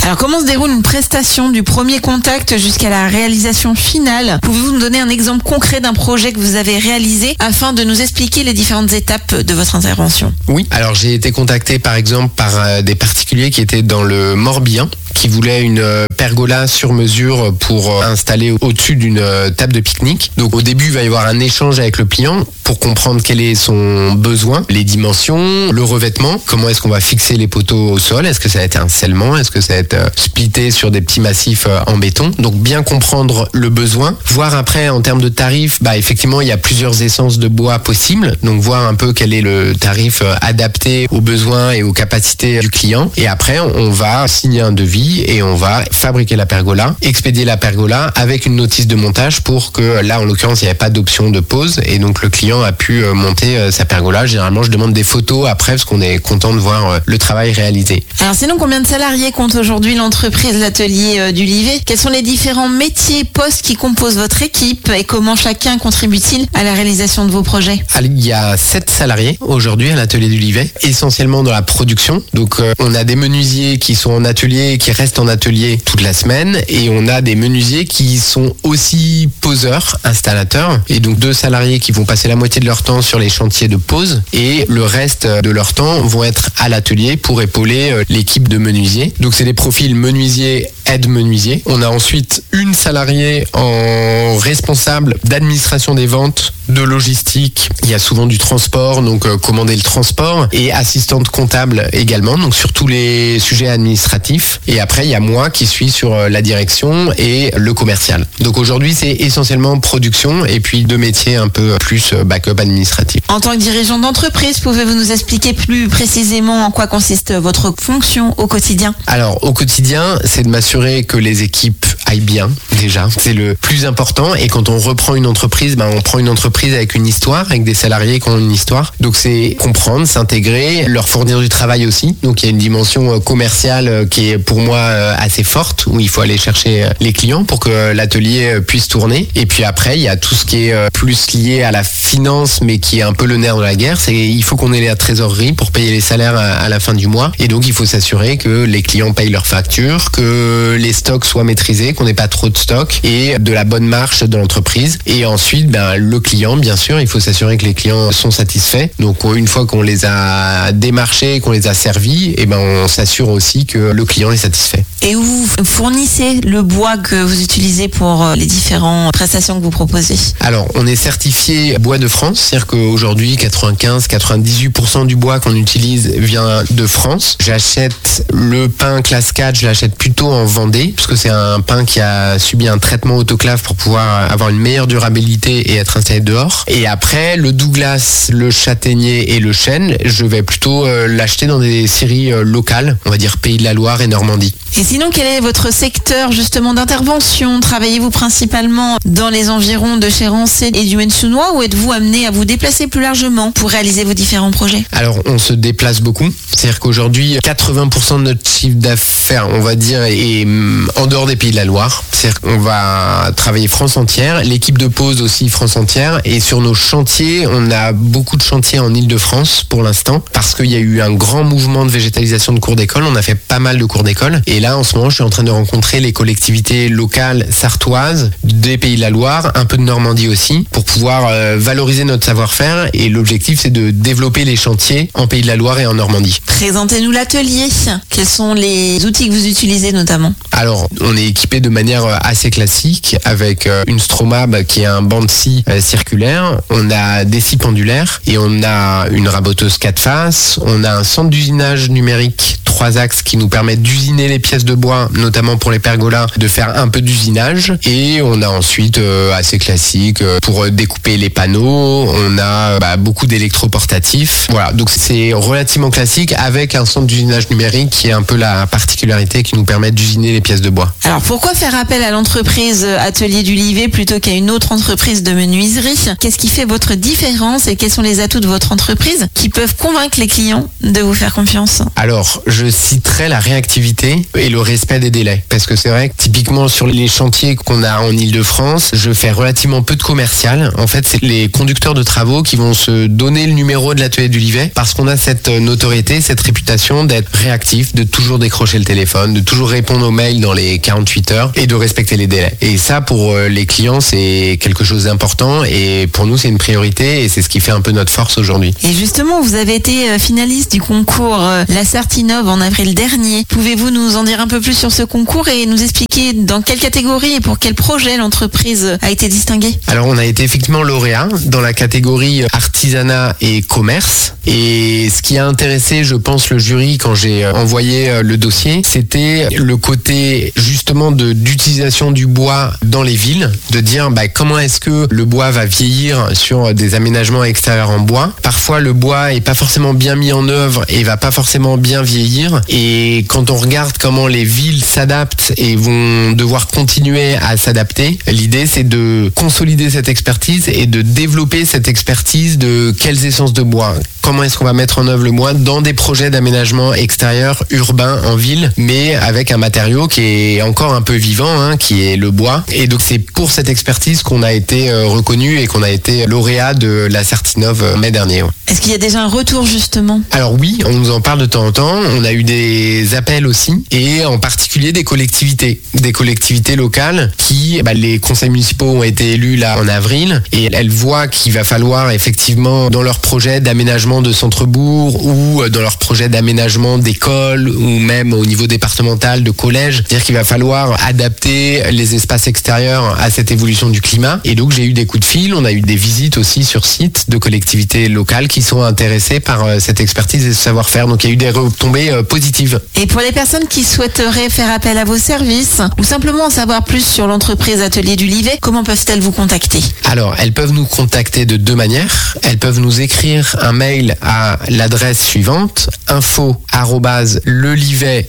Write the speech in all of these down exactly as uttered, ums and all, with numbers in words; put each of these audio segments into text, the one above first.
Alors comment se déroule une prestation du premier contact jusqu'à la réalisation finale? Pouvez-vous nous donner un exemple concret d'un projet que vous avez réalisé afin de nous expliquer les différentes étapes de votre intervention? Oui, alors j'ai été contacté par exemple par euh, des particuliers qui étaient dans le Morbihan, qui voulaient une euh, pergola sur mesure pour euh, installer au-dessus d'une euh, table de pique-nique. Donc au début, il va y avoir un échange avec le client pour comprendre quel est son besoin, les dimensions, le revêtement, comment est-ce qu'on va fixer les poteaux au sol, est-ce que ça va être un scellement, est-ce que ça va être euh, splitté sur des petits massifs euh, en béton. Donc bien comprendre le besoin, voir après en termes de tarifs, bah effectivement il y a plusieurs essences de bois possibles, donc voir un peu quel est le tarif euh, adapté aux besoins et aux capacités du client. Et après on va signer un devis et on va fabriquer la pergola, expédier la pergola avec une notice de montage pour que là en l'occurrence il n'y avait pas d'option de pause et donc le client a pu monter sa pergola. Généralement je demande des photos après parce qu'on est content de voir le travail réalisé. Alors sinon, combien de salariés compte aujourd'hui l'entreprise L'Atelier du Livet? Quels sont les différents métiers, postes qui composent votre équipe et comment chacun contribue-t-il à la réalisation de vos projets? Il y a sept salariés aujourd'hui à l'Atelier du Livet, essentiellement dans la production. Donc euh, on a des menuisiers qui sont en atelier, qui restent en atelier toute la semaine et on a des menuisiers qui sont aussi poseurs, installateurs et donc deux salariés qui vont passer la moitié de leur temps sur les chantiers de pose et le reste de leur temps vont être à l'atelier pour épauler l'équipe de menuisiers. Donc c'est des profils menuisiers, aide-menuisiers. On a ensuite une salariée en responsable d'administration des ventes, de logistique. Il y a souvent du transport, donc euh, commander le transport et assistante comptable également, donc sur tous les sujets administratifs. Et après, il y a moi qui suis sur euh, la direction et le commercial. Donc aujourd'hui, c'est essentiellement production et puis deux métiers un peu plus euh, backup administratif. En tant que dirigeant d'entreprise, pouvez-vous nous expliquer plus précisément en quoi consiste votre fonction au quotidien? Alors au quotidien, c'est de m'assurer que les équipes aillent bien déjà. C'est le plus important et quand on reprend une entreprise, ben, on prend une entreprise avec une histoire, avec des salariés qui ont une histoire. Donc c'est comprendre, s'intégrer, leur fournir du travail aussi. Donc il y a une dimension commerciale qui est pour moi assez forte, où il faut aller chercher les clients pour que l'atelier puisse tourner. Et puis après, il y a tout ce qui est plus lié à la finance, mais qui est un peu le nerf de la guerre. C'est il faut qu'on ait la trésorerie pour payer les salaires à la fin du mois. Et donc il faut s'assurer que les clients payent leurs factures, que les stocks soient maîtrisés, qu'on n'ait pas trop de stocks et de la bonne marche de l'entreprise. Et ensuite, ben, le client, bien sûr, il faut s'assurer que les clients sont satisfaits. Donc une fois qu'on les a démarchés, qu'on les a servis, et ben on s'assure aussi que le client est satisfait. Et où vous fournissez le bois que vous utilisez pour les différentes prestations que vous proposez? Alors on est certifié Bois de France, c'est-à-dire qu'aujourd'hui quatre-vingt-quinze à quatre-vingt-dix-huit pour cent du bois qu'on utilise vient de France. J'achète le pin classe quatre, je l'achète plutôt en Vendée, parce que c'est un pin qui a subi un traitement autoclave pour pouvoir avoir une meilleure durabilité et être installé dehors. Et après, le Douglas, le châtaignier et le chêne, je vais plutôt euh, l'acheter dans des scieries euh, locales, on va dire Pays de la Loire et Normandie. Et sinon, quel est votre secteur justement d'intervention? Travaillez-vous principalement dans les environs de Chérancé et du Maine-Sounois ou êtes-vous amené à vous déplacer plus largement pour réaliser vos différents projets? Alors, on se déplace beaucoup. C'est-à-dire qu'aujourd'hui, quatre-vingts pour cent de notre chiffre d'affaires, on va dire, est en dehors des Pays de la Loire. C'est-à-dire qu'on va travailler France entière, l'équipe de pose aussi France entière. Et sur nos chantiers, on a beaucoup de chantiers en Île-de-France pour l'instant parce qu'il y a eu un grand mouvement de végétalisation de cours d'école. On a fait pas mal de cours d'école. Et là, en ce moment, je suis en train de rencontrer les collectivités locales sartoises des Pays de la Loire, un peu de Normandie aussi, pour pouvoir euh, valoriser notre savoir-faire. Et l'objectif, c'est de développer les chantiers en Pays de la Loire et en Normandie. Présentez-nous l'atelier. Quels sont les outils que vous utilisez notamment? Alors, on est équipé de manière assez classique avec euh, une Stromab qui est un banc de scie euh, circulaire. On a des scies pendulaires et on a une raboteuse quatre faces. On a un centre d'usinage numérique trois axes qui nous permet d'usiner les pièces de bois, notamment pour les pergolas, de faire un peu d'usinage. Et on a ensuite, euh, assez classique, euh, pour découper les panneaux, on a bah, beaucoup d'électroportatifs. Voilà, donc c'est relativement classique avec un centre d'usinage numérique qui est un peu la particularité qui nous permet d'usiner les pièces de bois. Alors pourquoi faire appel à l'entreprise Atelier du Livet plutôt qu'à une autre entreprise de menuiserie? Qu'est-ce qui fait votre différence et quels sont les atouts de votre entreprise qui peuvent convaincre les clients de vous faire confiance? Alors, je je citerais la réactivité et le respect des délais. Parce que c'est vrai que typiquement sur les chantiers qu'on a en Ile-de-France, je fais relativement peu de commercial. En fait, c'est les conducteurs de travaux qui vont se donner le numéro de l'atelier du Livet parce qu'on a cette notoriété, cette réputation d'être réactif, de toujours décrocher le téléphone, de toujours répondre aux mails dans les quarante-huit heures et de respecter les délais. Et ça, pour les clients, c'est quelque chose d'important et pour nous, c'est une priorité et c'est ce qui fait un peu notre force aujourd'hui. Et justement, vous avez été finaliste du concours La Certinov en avril dernier. Pouvez-vous nous en dire un peu plus sur ce concours et nous expliquer dans quelle catégorie et pour quel projet l'entreprise a été distinguée? Alors, on a été effectivement lauréat dans la catégorie artisanat et commerce. Et ce qui a intéressé, je pense, le jury quand j'ai envoyé le dossier, c'était le côté justement de, d'utilisation du bois dans les villes, de dire bah, comment est-ce que le bois va vieillir sur des aménagements extérieurs en bois. Parfois, le bois est pas forcément bien mis en œuvre et va pas forcément bien vieillir. Et quand on regarde comment les villes s'adaptent et vont devoir continuer à s'adapter, l'idée c'est de consolider cette expertise et de développer cette expertise de quelles essences de bois. Comment est-ce qu'on va mettre en œuvre le bois dans des projets d'aménagement extérieur urbain en ville, mais avec un matériau qui est encore un peu vivant, hein, qui est le bois. Et donc c'est pour cette expertise qu'on a été euh, reconnu et qu'on a été lauréat de la Certinov euh, mai dernier. Ouais. Est-ce qu'il y a déjà un retour justement? Alors oui, on nous en parle de temps en temps. On a eu des appels aussi, et en particulier des collectivités, des collectivités locales qui, bah, les conseils municipaux ont été élus là en avril, et elles voient qu'il va falloir effectivement dans leur projet d'aménagement de centre-bourg ou dans leur projet d'aménagement d'écoles ou même au niveau départemental de collèges, c'est-à-dire qu'il va falloir adapter les espaces extérieurs à cette évolution du climat. Et donc j'ai eu des coups de fil, on a eu des visites aussi sur site de collectivités locales qui sont intéressées par cette expertise et ce savoir-faire. Donc il y a eu des retombées positives. Et pour les personnes qui souhaiteraient faire appel à vos services ou simplement en savoir plus sur l'entreprise Atelier du Livet, comment peuvent-elles vous contacter? Alors, elles peuvent nous contacter de deux manières. Elles peuvent nous écrire un mail à l'adresse suivante, info arobase lelivet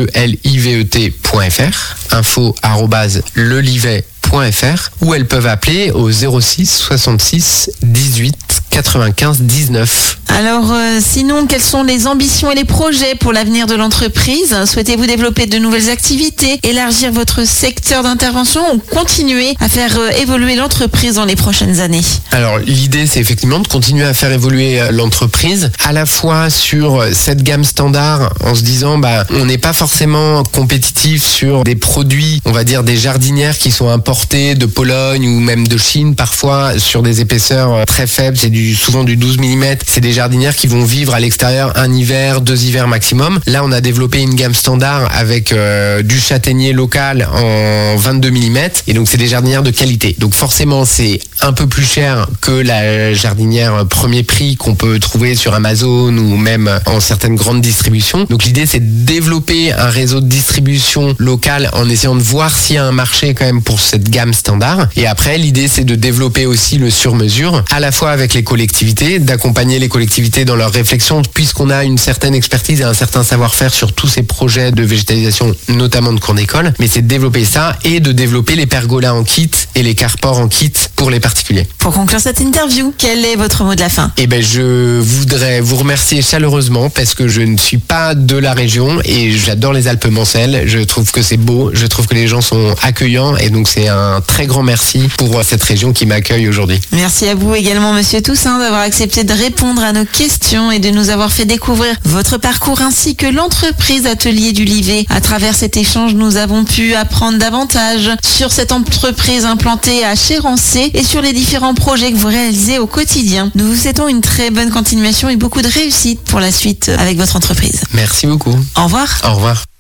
point fr, info arobase lelivet point fr, ou elles peuvent appeler au zéro six soixante-six dix-huit quatre-vingt-quinze dix-neuf. Alors euh, sinon, quelles sont les ambitions et les projets pour l'avenir de l'entreprise? Souhaitez-vous développer de nouvelles activités, élargir votre secteur d'intervention ou continuer à faire euh, évoluer l'entreprise dans les prochaines années? Alors l'idée, c'est effectivement de continuer à faire évoluer l'entreprise, à la fois sur cette gamme standard, en se disant bah on n'est pas forcément compétitif sur des produits, on va dire des jardinières qui sont importées de Pologne ou même de Chine, parfois sur des épaisseurs très faibles, c'est du, souvent du douze millimètres, c'est des jardinières qui vont vivre à l'extérieur un hiver, deux hivers maximum. Là, on a développé une gamme standard avec euh, du châtaignier local en vingt-deux millimètres, et donc c'est des jardinières de qualité. Donc forcément, c'est un peu plus cher que la jardinière premier prix qu'on peut trouver sur Amazon ou même en certaines grandes distributions. Donc l'idée, c'est de développer un réseau de distribution locale en essayant de voir s'il y a un marché quand même pour cette gamme standard. Et après, l'idée, c'est de développer aussi le sur-mesure, à la fois avec les collectivités, d'accompagner les collectivités dans leur réflexion, puisqu'on a une certaine expertise et un certain savoir-faire sur tous ces projets de végétalisation, notamment de cours d'école, mais c'est de développer ça et de développer les pergolas en kit et les carports en kit pour les particuliers. Pour conclure cette interview, quel est votre mot de la fin? Eh ben, je voudrais vous remercier chaleureusement parce que je ne suis pas de la région et j'adore les Alpes-Mancelles. Je trouve que c'est beau, je trouve que les gens sont accueillants et donc c'est un très grand merci pour cette région qui m'accueille aujourd'hui. Merci à vous également, Monsieur Toussaint, d'avoir accepté de répondre à nos questions et de nous avoir fait découvrir votre parcours ainsi que l'entreprise Atelier du Livet. À travers cet échange, nous avons pu apprendre davantage sur cette entreprise implantée à Chérancé et sur les différents projets que vous réalisez au quotidien. Nous vous souhaitons une très bonne continuation et beaucoup de réussite pour la suite avec votre entreprise. Merci beaucoup. Au revoir. Au revoir.